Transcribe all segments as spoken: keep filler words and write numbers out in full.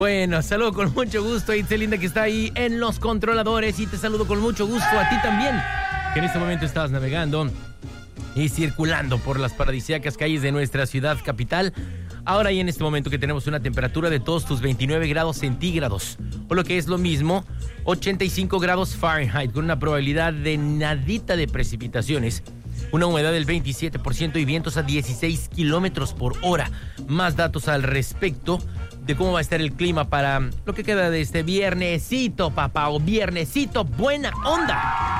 Bueno, saludo con mucho gusto a Itzelinda, que está ahí en los controladores, y te saludo con mucho gusto a ti también, que en este momento estás navegando y circulando por las paradisíacas calles de nuestra ciudad capital. Ahora y en este momento que tenemos una temperatura de todos tus veintinueve grados centígrados, o lo que es lo mismo, ochenta y cinco grados Fahrenheit, con una probabilidad de nadita de precipitaciones, una humedad del veintisiete por ciento y vientos a dieciséis kilómetros por hora. Más datos al respecto de cómo va a estar el clima para lo que queda de este viernesito, papá, o viernesito, buena onda.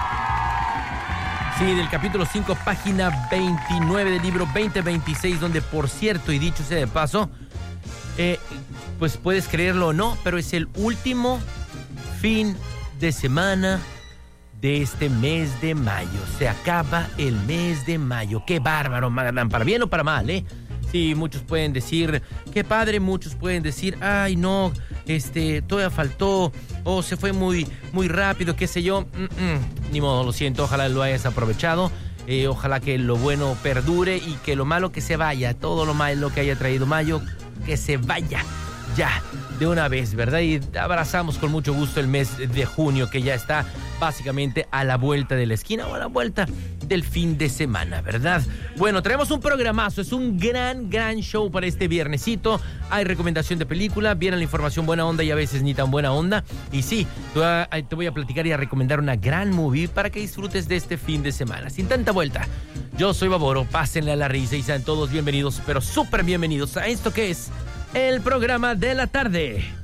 Sí, del capítulo cinco, página veintinueve del libro veinte veintiséis, donde, por cierto, y dicho sea de paso, eh, pues puedes creerlo o no, pero es el último fin de semana de este mes de mayo. Se acaba el mes de mayo. ¡Qué bárbaro, Magadán! Para bien o para mal, ¿eh? Sí, muchos pueden decir, qué padre, muchos pueden decir, ay, no, este, todavía faltó, o se fue muy, muy rápido, qué sé yo. Mm-mm. Ni modo, lo siento, ojalá lo hayas aprovechado, eh, ojalá que lo bueno perdure y que lo malo que se vaya, todo lo malo que haya traído mayo, que se vaya ya de una vez, ¿verdad? Y abrazamos con mucho gusto el mes de junio, que ya está básicamente a la vuelta de la esquina o a la vuelta del fin de semana, ¿verdad? Bueno, traemos un programazo, es un gran, gran show para este viernesito. Hay recomendación de película, viene la información buena onda y a veces ni tan buena onda. Y sí, te voy a platicar y a recomendar una gran movie para que disfrutes de este fin de semana, sin tanta vuelta. Yo soy Baboro, pásenle a la risa y sean todos bienvenidos, pero súper bienvenidos a esto que es el programa de la tarde.